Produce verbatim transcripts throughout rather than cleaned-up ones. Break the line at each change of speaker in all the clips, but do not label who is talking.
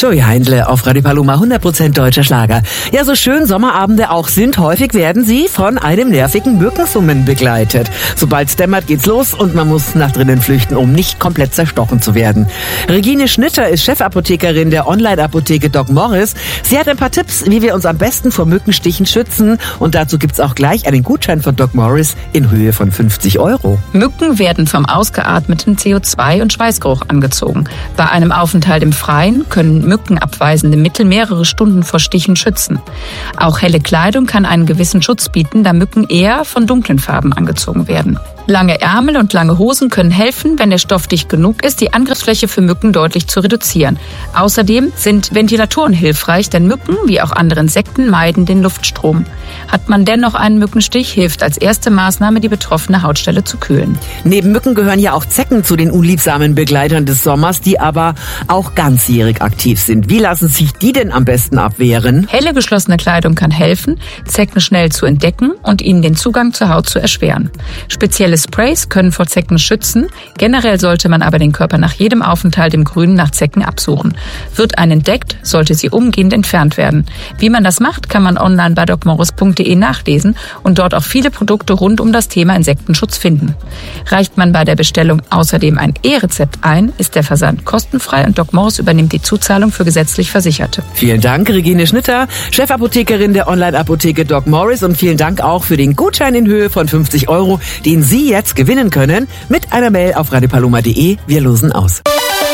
Joey Heindle auf Radio Paloma, hundert Prozent deutscher Schlager. Ja, so schön Sommerabende auch sind, häufig werden sie von einem nervigen Mückensummen begleitet. Sobald es dämmert, geht's los und man muss nach drinnen flüchten, um nicht komplett zerstochen zu werden. Regine Schnitter ist Chefapothekerin der Online-Apotheke Doc Morris. Sie hat ein paar Tipps, wie wir uns am besten vor Mückenstichen schützen. Und dazu gibt's auch gleich einen Gutschein von Doc Morris in Höhe von fünfzig Euro.
Mücken werden vom ausgeatmeten C O zwei und Schweißgeruch angezogen. Bei einem Aufenthalt im Freien können mückenabweisende Mittel mehrere Stunden vor Stichen schützen. Auch helle Kleidung kann einen gewissen Schutz bieten, da Mücken eher von dunklen Farben angezogen werden. Lange Ärmel und lange Hosen können helfen, wenn der Stoff dicht genug ist, die Angriffsfläche für Mücken deutlich zu reduzieren. Außerdem sind Ventilatoren hilfreich, denn Mücken, wie auch andere Insekten, meiden den Luftstrom. Hat man dennoch einen Mückenstich, hilft als erste Maßnahme, die betroffene Hautstelle zu kühlen.
Neben Mücken gehören ja auch Zecken zu den unliebsamen Begleitern des Sommers, die aber auch ganzjährig aktiv sind. Wie lassen sich die denn am besten abwehren?
Helle geschlossene Kleidung kann helfen, Zecken schnell zu entdecken und ihnen den Zugang zur Haut zu erschweren. Spezielle Sprays können vor Zecken schützen. Generell sollte man aber den Körper nach jedem Aufenthalt im Grünen nach Zecken absuchen. Wird eine entdeckt, sollte sie umgehend entfernt werden. Wie man das macht, kann man online bei docmorris punkt de nachlesen und dort auch viele Produkte rund um das Thema Insektenschutz finden. Reicht man bei der Bestellung außerdem ein E-Rezept ein, ist der Versand kostenfrei und Doc Morris übernimmt die Zuzahlung für gesetzlich Versicherte.
Vielen Dank, Regine Schnitter, Chefapothekerin der Online-Apotheke Doc Morris, und vielen Dank auch für den Gutschein in Höhe von fünfzig Euro, den Sie jetzt gewinnen können mit einer Mail auf radio paloma punkt de. Wir losen aus.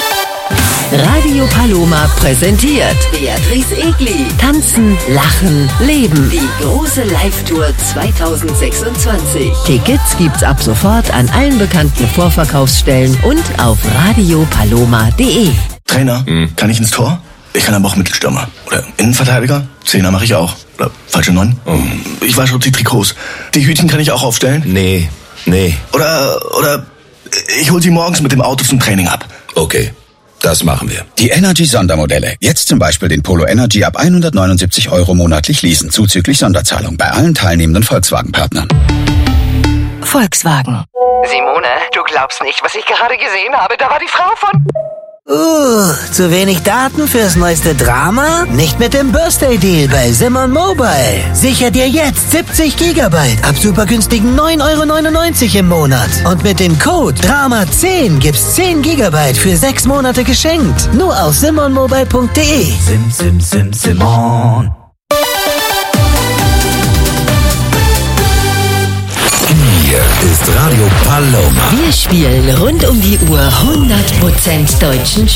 Radio Paloma präsentiert Beatrice Egli. Tanzen, lachen, leben. Die große Live-Tour zwanzig sechsundzwanzig. Tickets gibt's ab sofort an allen bekannten Vorverkaufsstellen und auf radio paloma punkt de.
Trainer, hm. kann ich ins Tor? Ich kann aber auch Mittelstürmer. Oder Innenverteidiger? Zehner mache ich auch. Oder falsche Neun? Oh. Ich wasche die Trikots. Die Hütchen kann ich auch aufstellen?
Nee, nee.
Oder, oder ich hol sie morgens mit dem Auto zum Training ab.
Okay. Das machen wir.
Die Energy-Sondermodelle. Jetzt zum Beispiel den Polo Energy ab hundertneunundsiebzig Euro monatlich leasen, zuzüglich Sonderzahlung bei allen teilnehmenden Volkswagen-Partnern.
Volkswagen.
Simone, du glaubst nicht, was ich gerade gesehen habe. Da war die Frau von...
Uh, zu wenig Daten fürs neueste Drama? Nicht mit dem Birthday-Deal bei Simon Mobile. Sicher dir jetzt siebzig Gigabyte ab super günstigen neun Euro neunundneunzig im Monat. Und mit dem Code Drama zehn gibt's zehn Gigabyte für sechs Monate geschenkt. Nur auf simon mobile punkt de.
Sim, sim, sim, Simon.
Hier ist Radio Paloma.
Wir spielen rund um die Uhr hundert Prozent deutschen